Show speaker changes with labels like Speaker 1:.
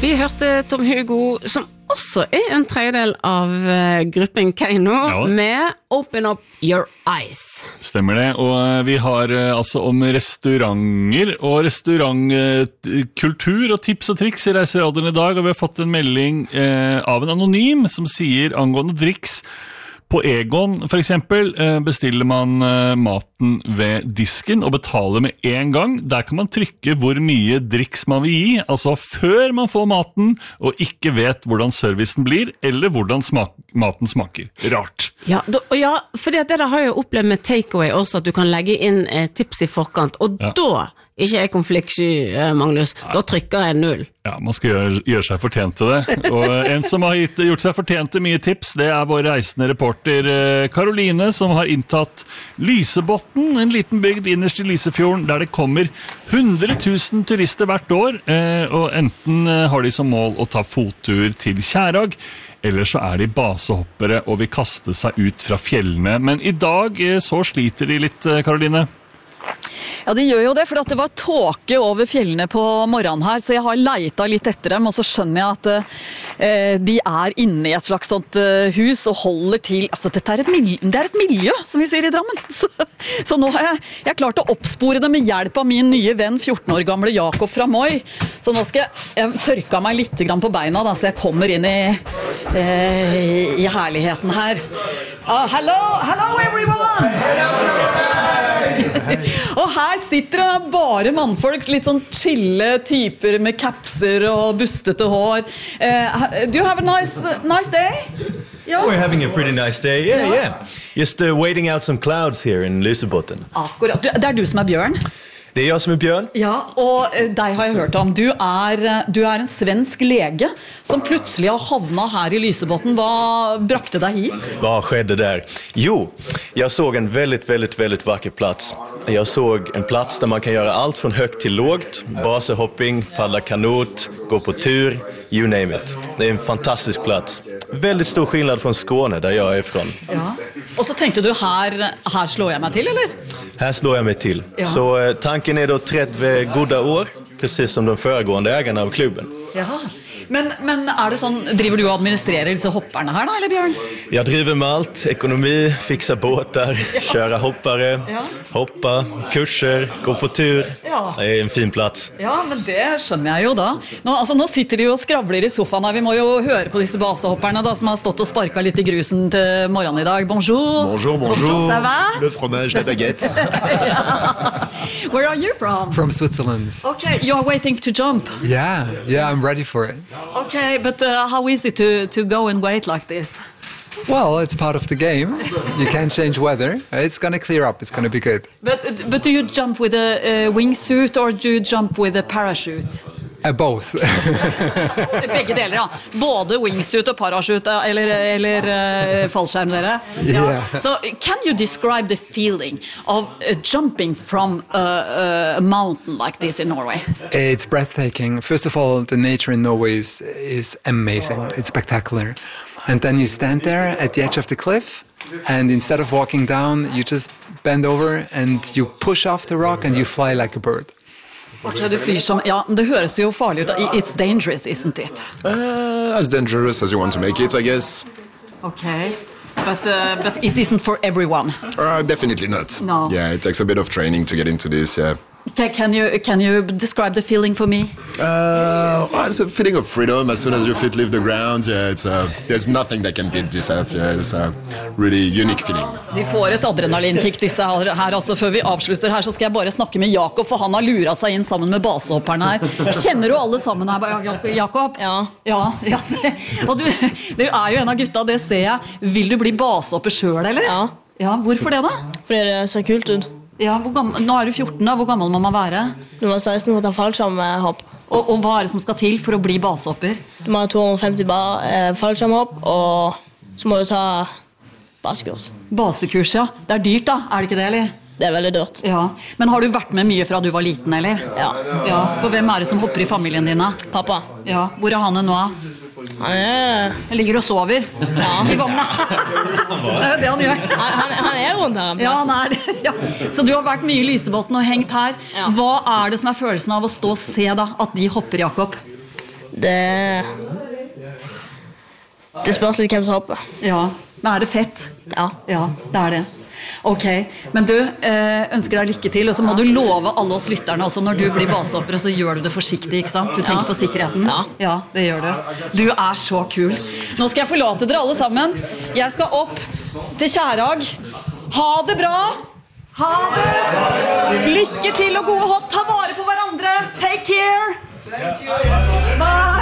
Speaker 1: Vi hørte Tom Hugo, som også en tredjedel av gruppen Keiino, med Open Up Your Eyes.
Speaker 2: Stemmer det, og vi har altså om restauranter og restaurantkultur og tips og triks i Reiseradioen i dag, og vi har fått en melding av en anonym som sier angående driks. På Egon, for eksempel, bestiller man maten ved disken og betaler med en gang. Der kan man trykke hvor mye driks man vil gi, altså før man får maten og ikke vet hvordan servicen blir, eller hvordan maten smaker. Rart.
Speaker 1: Ja, fordi det der har jeg opplevd med takeaway også, at du kan legge inn tips i forkant, og da, ikke jeg konfliktsky, Magnus, da trykker jeg 0. Ja,
Speaker 2: man skal gjøre seg fortjent til det. Og en som har gjort seg fortjent til mye tips, det vår reisende reporter Karoline, som har inntatt Lysebotn, en liten bygd innerst i Lysefjorden, der det kommer 100 000 turister hvert år, og enten har de som mål å ta fottur til Kjærag, eller så de basehoppere og vil kaste seg ut fra fjellene. Men i dag så sliter de litt, Karoline.
Speaker 3: Ja, de gjør jo det, for det var tåke over fjellene på morgenen her, så jeg har leita litt etter dem, og så skjønner jeg at de inne i et slags sånt hus og holder til, altså det et miljø, som vi sier i Drammen. Så nå har jeg klart å oppspore det med hjelp av min nye venn, 14 år gamle Jakob fra Moi. Så nå skal jeg tørke meg litt grann på beina, da, så jeg kommer inn i herligheten her. Hello everyone! Og her sitter det bare mannfolk, litt sånn chille typer med kapser og bustete hår. Do you have a nice day?
Speaker 4: Yeah. We're having a pretty nice day, yeah. Just waiting out some clouds here in Lysebotn.
Speaker 3: Akkurat, det du som Bjørn?
Speaker 4: Det jag som Bjørn.
Speaker 3: Ja, og deg har jeg hørt om. Du en svensk lege som plutselig har havnet her i Lysebotn. Hva brakte deg hit?
Speaker 4: Vad skedde där? Jo, jag såg en väldigt vacker plats. Jag såg en plats där man kan göra allt från högt till lågt. Basehopping, paddla kanot, gå på tur, you name it. Det en fantastisk plats. Väldigt stor skillnad från Skåne där jag ifrån.
Speaker 3: Ja. Och så tänkte du här slår jag mig till, eller?
Speaker 4: Här slår jag mig till. Ja. Så tanken då trätt vid goda år, precis som de föregående ägarna av klubben.
Speaker 3: Jaha. Men det sånn, driver du og administrerer disse hopperne her da, eller Bjørn?
Speaker 4: Jeg driver med alt, ekonomi, fikser båter, kjøre hoppere, hoppa, kurser, gå på tur. Det en fin plats.
Speaker 3: Ja, men det skjønner jeg jo da. Nå sitter de og skravler i sofaen her, vi må jo høre på disse basehopperne da, som har stått og sparket litt i grusen til morgenen i dag. Bonjour.
Speaker 5: Bonjour.
Speaker 3: Ça va?
Speaker 5: Le fromage, la baguette.
Speaker 3: Where are you from?
Speaker 6: From Switzerland.
Speaker 3: Okay, you are waiting to jump.
Speaker 6: Yeah, I'm ready for it.
Speaker 3: Okay, but how is it to go and wait like this?
Speaker 6: Well, it's part of the game. You can't change weather. It's going to clear up. It's going to be good.
Speaker 3: But do you jump with a wingsuit or do you jump with a parachute?
Speaker 6: Both.
Speaker 3: Begge deler, ja. Både wingsuit og parachute, eller fallskjerm dere.
Speaker 6: Yeah.
Speaker 3: So, can you describe the feeling of jumping from a mountain like this in Norway?
Speaker 6: It's breathtaking. First of all, the nature in Norway is amazing. It's spectacular. And then you stand there at the edge of the cliff, and instead of walking down, you just bend over and you push off the rock and you fly like a bird.
Speaker 3: Okay, det flyr som, ja, det høres jo farlig ut. It's dangerous, isn't it?
Speaker 5: As dangerous as you want to make it, I guess.
Speaker 3: Okay, but it isn't for everyone.
Speaker 5: Definitely not.
Speaker 3: No.
Speaker 5: Yeah, it takes a bit of training to get into this, yeah.
Speaker 3: Can you describe the feeling for me?
Speaker 5: It's a feeling of freedom as soon as your feet leave the ground. Yeah, there's nothing that can beat this up. Yeah, it's a really unique feeling.
Speaker 3: De får et adrenalinkick disse her, altså før vi avslutter her, så skal jeg bare snakke med Jakob, for han har luret seg inn sammen med basehopperne her. Kjenner du alle sammen her, Jakob?
Speaker 7: Ja.
Speaker 3: Ja, og du jo en av gutta, det ser jeg. Vil du bli basehopper selv, eller?
Speaker 7: Ja.
Speaker 3: Ja, hvorfor det da?
Speaker 7: Fordi det ser kult ut.
Speaker 3: Ja, nå du 14 da, hvor gammel må man være?
Speaker 7: Du må 16 for å ta fallskjermhopp.
Speaker 3: Og hva det som skal til for å bli basehopper?
Speaker 7: Du må ha 250 fallskjermhopp, og så må du ta basekurs.
Speaker 3: Basekurs, ja. Det dyrt da, det ikke det, eller?
Speaker 7: Det veldig dyrt.
Speaker 3: Ja. Men har du vært med mye fra du var liten, eller?
Speaker 7: Ja.
Speaker 3: Ja. For hvem det som hopper i familien din da?
Speaker 7: Pappa.
Speaker 3: Ja. Hvor han nå?
Speaker 7: Han
Speaker 3: ligger og sover.
Speaker 7: Ja.
Speaker 3: I vogna. Det jo det han gjør.
Speaker 7: Han rundt her.
Speaker 3: Ja, han det. Ja. Så du har vært mye i Lysebotn og hengt her.
Speaker 7: Ja.
Speaker 3: Hva det som følelsen av å stå og se da, at de hopper, Jakob?
Speaker 7: Det spørs litt hvem som hopper.
Speaker 3: Ja, men er det fett?
Speaker 7: Ja.
Speaker 3: Ja, det er det. Ok, men du, ønsker deg lykke til, og så må du love alle oss lytterne også, når du blir basehopper, så gjør du det forsiktig, ikke sant? Du tenker på sikkerheten? Ja, det gjør du. Du er så kul. Nå skal jeg forlate dere alle sammen. Jeg skal opp til Kjærag. Ha det bra! Ha det! Lykke til og gode hopp. Ta vare på hverandre. Take care! Bye!